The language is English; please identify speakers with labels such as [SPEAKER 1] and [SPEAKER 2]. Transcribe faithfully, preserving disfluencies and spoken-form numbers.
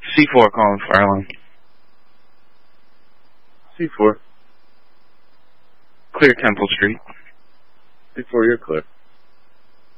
[SPEAKER 1] C four calling fire alarm.
[SPEAKER 2] C four.
[SPEAKER 1] Clear Temple Street.
[SPEAKER 2] C four, you're clear.